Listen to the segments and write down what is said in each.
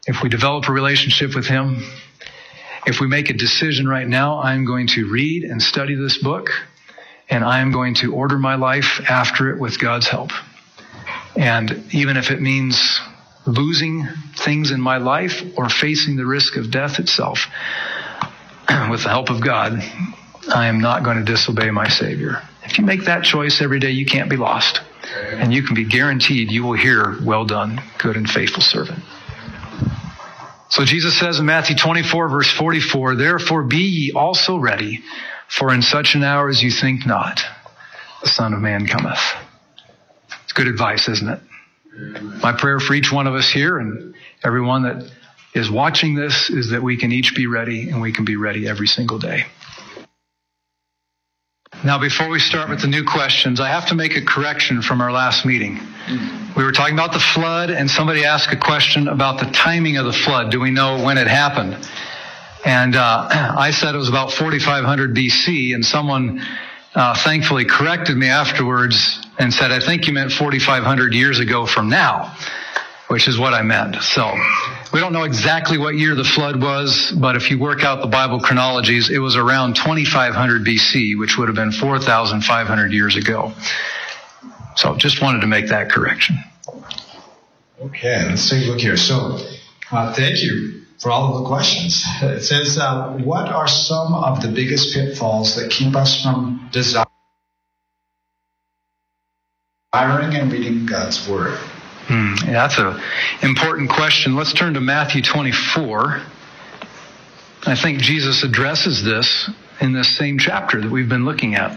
if we develop a relationship with him, if we make a decision right now, I'm going to read and study this book, and I am going to order my life after it with God's help. And even if it means losing things in my life or facing the risk of death itself, with the help of God, I am not going to disobey my Savior. If you make that choice every day, you can't be lost. And you can be guaranteed you will hear, "Well done, good and faithful servant." So Jesus says in Matthew 24, verse 44, "Therefore be ye also ready, for in such an hour as you think not, the Son of Man cometh." It's good advice, isn't it? My prayer for each one of us here and everyone that is watching this is that we can each be ready, and we can be ready every single day. Now, before we start with the new questions, I have to make a correction from our last meeting. We were talking about the flood, and somebody asked a question about the timing of the flood. Do we know when it happened? And I said it was about 4500 BC, and someone thankfully corrected me afterwards and said, "I think you meant 4500 years ago from now," which is what I meant. So we don't know exactly what year the flood was, but if you work out the Bible chronologies, it was around 2500 BC, which would have been 4,500 years ago. So just wanted to make that correction. Okay, let's take a look here. So thank you for all of the questions. It says, what are some of the biggest pitfalls that keep us from desiring and reading God's Word? That's an important question. Let's turn to Matthew 24. I think Jesus addresses this in this same chapter that we've been looking at.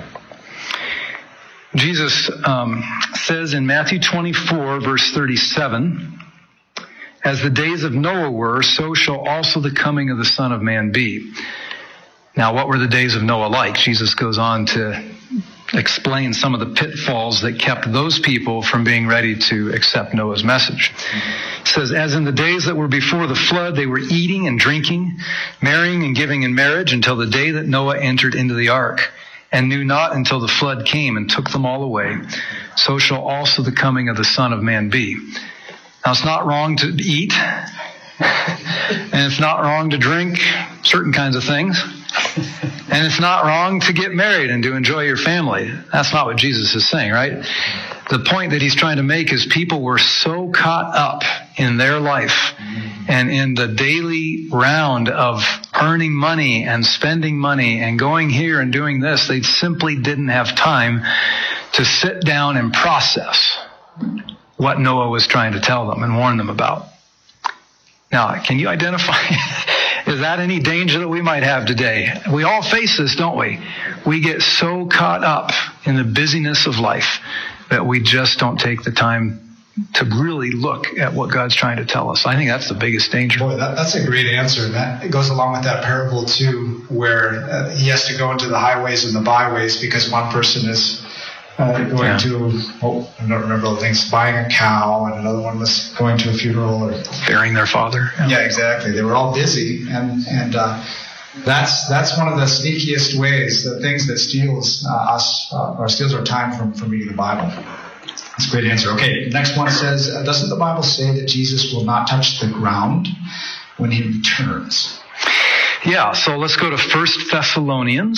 Jesus says in Matthew 24, verse 37, "As the days of Noah were, so shall also the coming of the Son of Man be." Now, what were the days of Noah like? Jesus goes on to explain some of the pitfalls that kept those people from being ready to accept Noah's message. It says, "As in the days that were before the flood, they were eating and drinking, marrying and giving in marriage until the day that Noah entered into the ark, and knew not until the flood came and took them all away. So shall also the coming of the Son of Man be." Now, it's not wrong to eat, and it's not wrong to drink certain kinds of things. And it's not wrong to get married and to enjoy your family. That's not what Jesus is saying, right? The point that he's trying to make is people were so caught up in their life and in the daily round of earning money and spending money and going here and doing this, they simply didn't have time to sit down and process what Noah was trying to tell them and warn them about. Now, can you identify? Is that any danger that we might have today? We all face this, don't we? We get so caught up in the busyness of life that we just don't take the time to really look at what God's trying to tell us. I think that's the biggest danger. Boy, that's a great answer. And that it goes along with that parable, too, where he has to go into the highways and the byways because one person is going to, I don't remember the things, buying a cow, and another one was going to a funeral or burying their father. Yeah, exactly. They were all busy, and that's one of the sneakiest ways, the things that steals us or steals our time from reading the Bible. That's a great answer. Okay, next one says, doesn't the Bible say that Jesus will not touch the ground when he returns? Yeah, so let's go to 1 Thessalonians.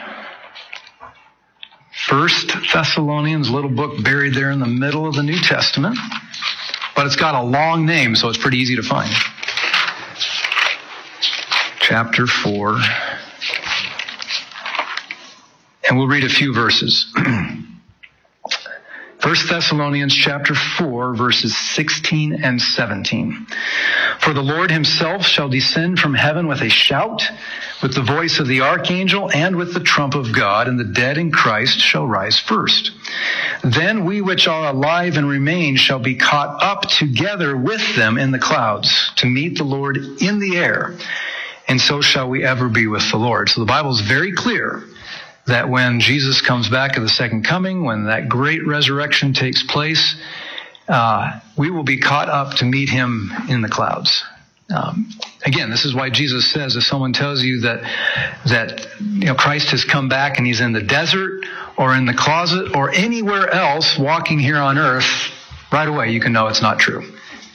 1 Thessalonians, a little book buried there in the middle of the New Testament. But it's got a long name, so it's pretty easy to find. Chapter 4. And we'll read a few verses. 1 Thessalonians chapter 4, verses 16 and 17. "For the Lord himself shall descend from heaven with a shout, with the voice of the archangel, and with the trump of God, and the dead in Christ shall rise first. Then we which are alive and remain shall be caught up together with them in the clouds, to meet the Lord in the air, and so shall we ever be with the Lord." So the Bible is very clear that when Jesus comes back at the second coming, when that great resurrection takes place, we will be caught up to meet him in the clouds. Again, this is why Jesus says, if someone tells you that Christ has come back and he's in the desert or in the closet or anywhere else walking here on earth, right away you can know it's not true.